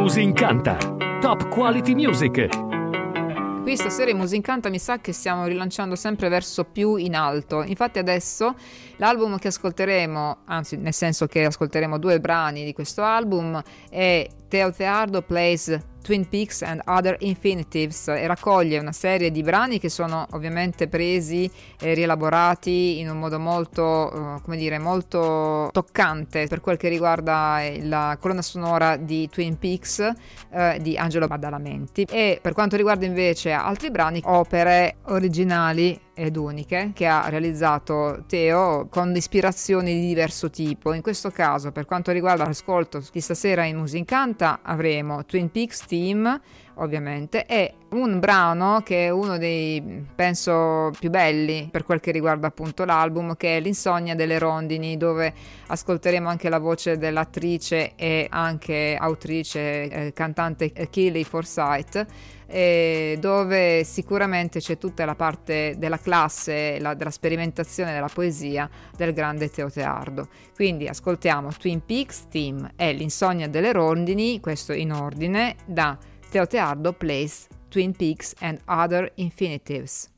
Musincanta, top quality music. Qui stasera in Musincanta mi sa che stiamo rilanciando sempre verso più in alto. Infatti adesso l'album che ascolteremo, anzi nel senso che ascolteremo 2 brani di questo album, è Teo Te Ardo Plays Twin Peaks and Other Infinitives e raccoglie una serie di brani che sono ovviamente presi e rielaborati in un modo molto, molto toccante per quel che riguarda la colonna sonora di Twin Peaks di Angelo Badalamenti, e per quanto riguarda invece altri brani, opere originali ed uniche che ha realizzato Teo con ispirazioni di diverso tipo. In questo caso, per quanto riguarda l'ascolto di stasera in Musincanta, avremo Twin Peaks Theme ovviamente, e un brano che è uno dei, penso, più belli per quel che riguarda appunto l'album, che è L'insonnia delle rondini, dove ascolteremo anche la voce dell'attrice e anche autrice, cantante Keely Forsyth, dove sicuramente c'è tutta la parte della classe, della sperimentazione della poesia del grande Teo Te Ardo. Quindi ascoltiamo Twin Peaks Theme e L'insonnia delle rondini, questo in ordine, da Teo Te Ardo Plays Twin Peaks and Other Infinitives.